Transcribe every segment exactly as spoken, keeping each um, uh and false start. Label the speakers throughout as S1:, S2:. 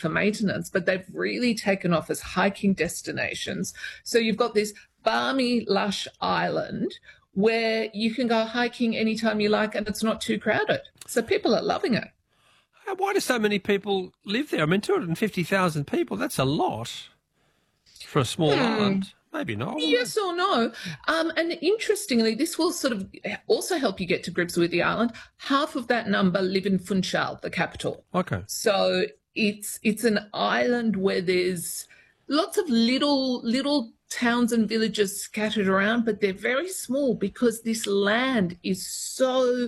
S1: for maintenance, but they've really taken off as hiking destinations. So you've got this balmy, lush island where you can go hiking anytime you like and it's not too crowded. So people are loving it.
S2: Why do so many people live there? I mean, two hundred fifty thousand people, that's a lot for a small hmm. island. Maybe not.
S1: Yes or no. Um, and interestingly, this will sort of also help you get to grips with the island. Half of that number live in Funchal, the capital.
S2: Okay.
S1: So it's it's an island where there's lots of little little towns and villages scattered around, but they're very small because this land is so,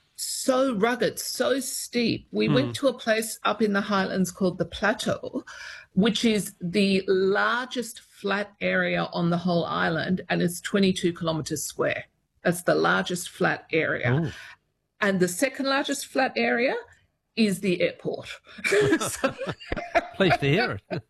S1: so rugged, so steep. We mm. went to a place up in the highlands called the Plateau, which is the largest flat area on the whole island, and it's twenty-two kilometres square. That's the largest flat area.
S2: Ooh.
S1: And the second largest flat area is the airport.
S2: So... Pleased to hear it.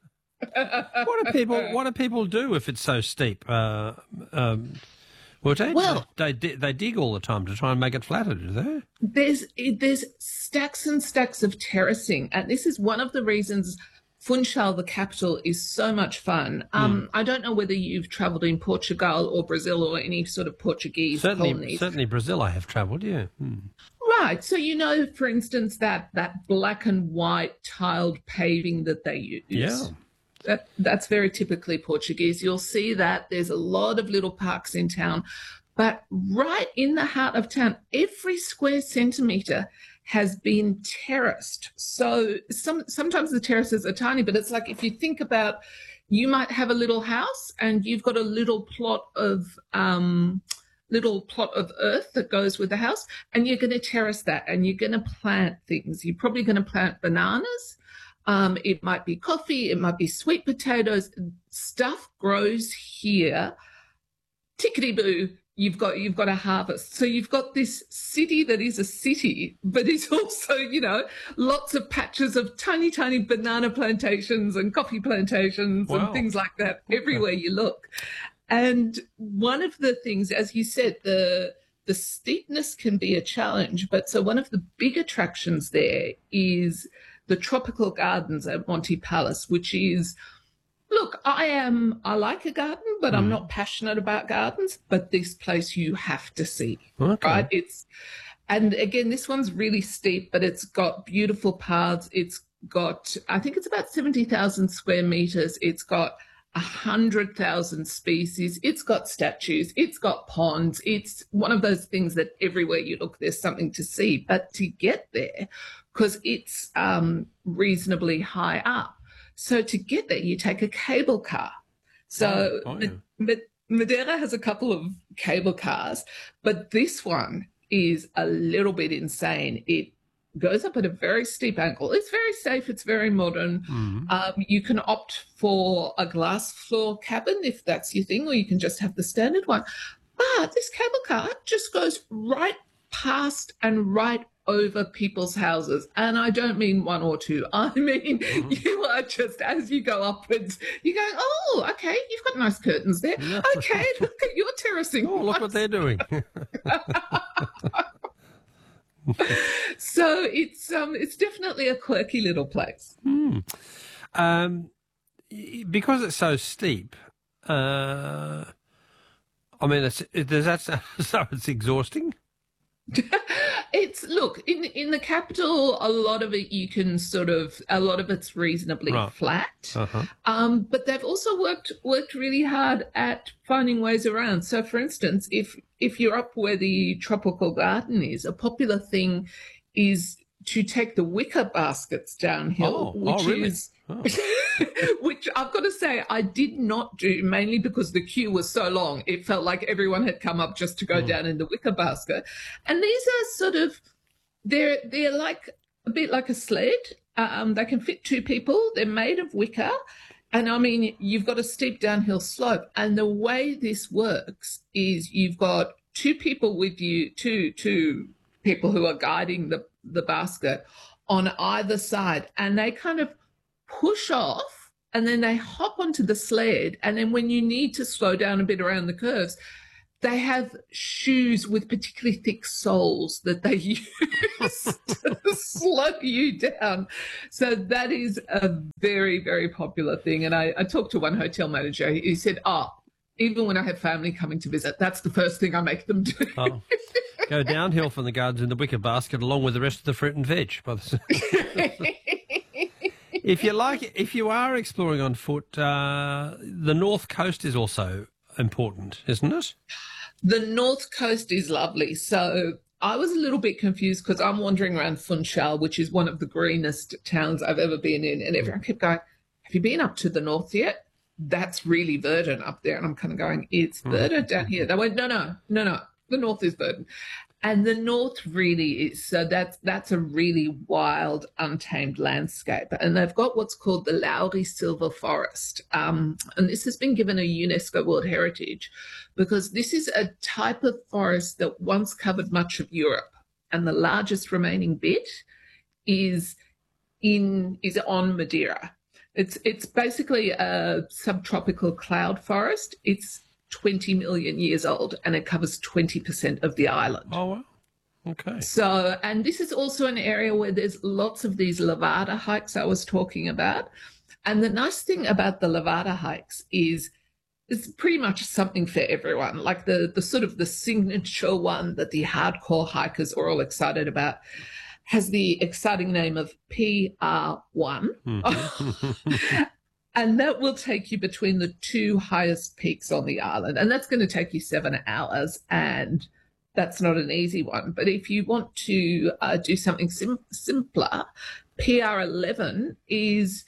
S2: What do people What do people do if it's so steep? Uh, um, well, they,
S1: well,
S2: they they dig all the time to try and make it flatter, do they?
S1: There's there's stacks and stacks of terracing, and this is one of the reasons Funchal, the capital, is so much fun. Um, mm. I don't know whether you've travelled in Portugal or Brazil or any sort of Portuguese
S2: certainly,
S1: colonies.
S2: Certainly Brazil I have travelled, yeah. Mm.
S1: Right. So, you know, for instance, that, that black and white tiled paving that they use.
S2: Yeah.
S1: That, that's very typically Portuguese. You'll see that there's a lot of little parks in town. But right in the heart of town, every square centimetre has been terraced. So some sometimes the terraces are tiny, but it's like if you think about, you might have a little house and you've got a little plot of um, little plot of earth that goes with the house, and you're going to terrace that and you're going to plant things. You're probably going to plant bananas. Um, it might be coffee. It might be sweet potatoes. Stuff grows here. Tickety-boo. You've got you've got a harvest. So you've got this city that is a city, but it's also, you know, lots of patches of tiny, tiny banana plantations and coffee plantations wow. and things like that okay. everywhere you look. And one of the things, as you said, the the steepness can be a challenge. But so one of the big attractions there is the tropical gardens at Monte Palace, which is, look, I am, I like a garden, but mm. I'm not passionate about gardens, but this place you have to see,
S2: okay.
S1: right? It's, and again, this one's really steep, but it's got beautiful paths. It's got, I think it's about seventy thousand square meters. It's got one hundred thousand species. It's got statues. It's got ponds. It's one of those things that everywhere you look, there's something to see. But to get there, because it's um, reasonably high up, so to get there, you take a cable car. So
S2: oh, oh, yeah.
S1: Ma- Madeira has a couple of cable cars, but this one is a little bit insane. It goes up at a very steep angle. It's very safe. It's very modern.
S2: Mm-hmm.
S1: Um, you can opt for a glass floor cabin if that's your thing, or you can just have the standard one. But this cable car just goes right past and right over people's houses. And I don't mean one or two. I mean, mm-hmm. you are just, as you go upwards, you're going, oh, okay, you've got nice curtains there.
S2: Yeah.
S1: Okay, look at your terracing.
S2: Oh, look what they're doing.
S1: So it's um it's definitely a quirky little place.
S2: Hmm. Um, because it's so steep, uh, I mean, it's, it, does that sound so it's exhausting?
S1: It's look in in the capital, a lot of it you can sort of a lot of it's reasonably
S2: right.
S1: flat,
S2: uh-huh.
S1: um, but they've also worked worked really hard at finding ways around. So, for instance, if if you're up where the tropical garden is, a popular thing is to take the wicker baskets downhill,
S2: oh,
S1: which
S2: oh, really?
S1: is.
S2: Oh.
S1: Which I've got to say I did not do, mainly because the queue was so long. It felt like everyone had come up just to go mm. down in the wicker basket. And these are sort of, they're they're like a bit like a sled. Um, they can fit two people. They're made of wicker. And I mean, you've got a steep downhill slope. And the way this works is you've got two people with you, two two people who are guiding the, the basket on either side. And they kind of push off and then they hop onto the sled, and then when you need to slow down a bit around the curves, they have shoes with particularly thick soles that they use to slow you down. So that is a very, very popular thing. And I, I talked to one hotel manager. He said, oh, even when I have family coming to visit, that's the first thing I make them do.
S2: Oh, go downhill from the gardens in the wicker basket along with the rest of the fruit and veg. If you like, if you are exploring on foot, uh, the North Coast is also important, isn't it?
S1: The North Coast is lovely. So I was a little bit confused because I'm wandering around Funchal, which is one of the greenest towns I've ever been in. And everyone kept going, have you been up to the north yet? That's really verdant up there. And I'm kind of going, it's verdant down here. They went, no, no, no, no. The north is verdant. And the north really is. So that's, that's a really wild, untamed landscape. And they've got what's called the Lowry Silver Forest. Um, and this has been given a UNESCO World Heritage because this is a type of forest that once covered much of Europe. And the largest remaining bit is in is on Madeira. It's, it's basically a subtropical cloud forest. It's twenty million years old and it covers twenty percent of the island.
S2: Oh, wow. Okay.
S1: So, and this is also an area where there's lots of these Levada hikes I was talking about. And the nice thing about the Levada hikes is it's pretty much something for everyone. Like the, the sort of the signature one that the hardcore hikers are all excited about has the exciting name of P R one. Mm-hmm. And that will take you between the two highest peaks on the island. And that's going to take you seven hours. And that's not an easy one. But if you want to uh, do something sim- simpler, P R eleven is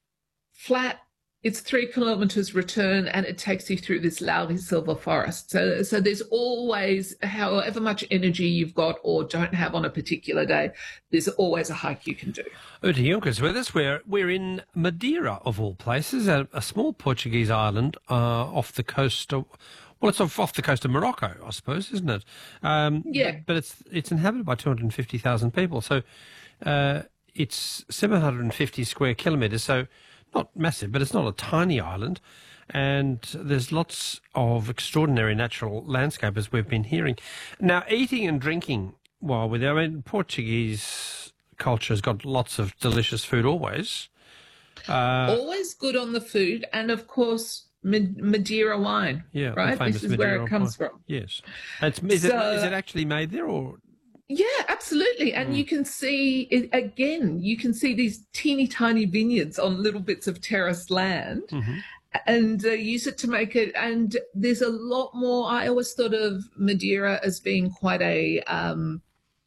S1: flat. It's three kilometres return and it takes you through this Lowry Silver Forest. So, so there's always, however much energy you've got or don't have on a particular day, there's always a hike you can do.
S2: Uta Junker's with us. We're, we're in Madeira, of all places, a, a small Portuguese island uh, off the coast of, well, it's off, off the coast of Morocco, I suppose, isn't it? Um,
S1: yeah.
S2: But, but it's it's inhabited by two hundred fifty thousand people. So uh, it's seven hundred fifty square kilometres, so not massive, but it's not a tiny island. And there's lots of extraordinary natural landscape, as we've been hearing. Now, eating and drinking while we're there, I mean, Portuguese culture has got lots of delicious food always. Uh,
S1: always good on the food. And, of course, Madeira wine,
S2: yeah,
S1: right? This is
S2: Madeira
S1: where it comes
S2: wine.
S1: from.
S2: Yes. It's, is, so, it, is it actually made there or...?
S1: Yeah, absolutely. And mm. you can see, it, again, you can see these teeny tiny vineyards on little bits of terraced land mm-hmm. and uh, use it to make it. And there's a lot more. I always thought of Madeira as being quite a um,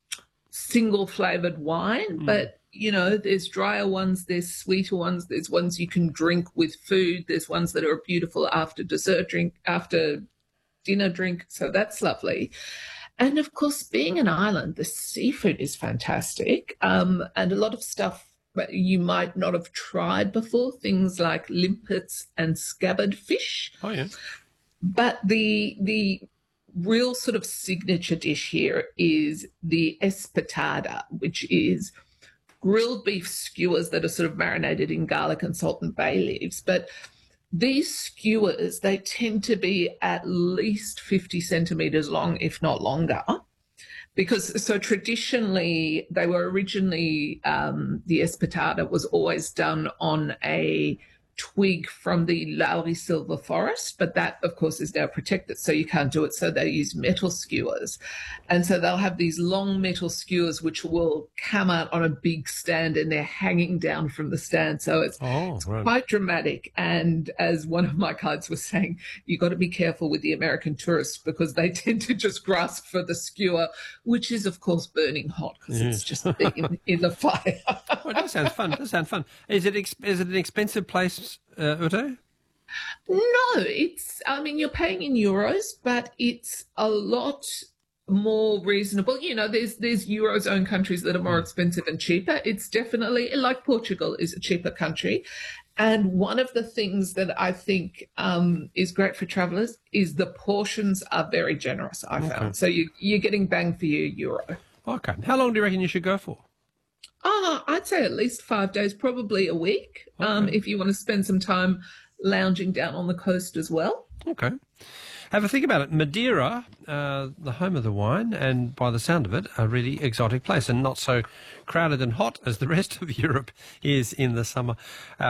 S1: single flavoured wine, mm. but, you know, there's drier ones, there's sweeter ones, there's ones you can drink with food, there's ones that are beautiful after dessert drink, after dinner drink. So that's lovely. And, of course, being an island, the seafood is fantastic um, and a lot of stuff that you might not have tried before, things like limpets and scabbard fish.
S2: Oh, yeah.
S1: But the the real sort of signature dish here is the espetada, which is grilled beef skewers that are sort of marinated in garlic and salt and bay leaves. But these skewers, they tend to be at least fifty centimetres long, if not longer, because so traditionally they were originally, um, the espetada was always done on a twig from the Lowry Silver Forest, but that, of course, is now protected, so you can't do it. So they use metal skewers. And so they'll have these long metal skewers which will come out on a big stand and they're hanging down from the stand. So it's,
S2: oh,
S1: it's
S2: right.
S1: quite dramatic. And as one of my guides was saying, you got to be careful with the American tourists because they tend to just grasp for the skewer, which is, of course, burning hot because yes. it's just in, in the fire.
S2: Well, that sounds fun. That sounds fun. Is it, ex- is it an expensive place, uh, Uta?
S1: No, it's, I mean, you're paying in euros, but it's a lot more reasonable. You know, there's there's Eurozone countries that are more expensive and cheaper. It's definitely, like Portugal is a cheaper country. And one of the things that I think um, is great for travellers is the portions are very generous, I found. Okay. So you, you're getting bang for your euro.
S2: Okay. How long do you reckon you should go for?
S1: Oh, I'd say at least five days, probably a week, okay. um, if you want to spend some time lounging down on the coast as well.
S2: Okay. have a think about it. Madeira, uh, the home of the wine, and by the sound of it, a really exotic place, and not so crowded and hot as the rest of Europe is in the summer. Uh,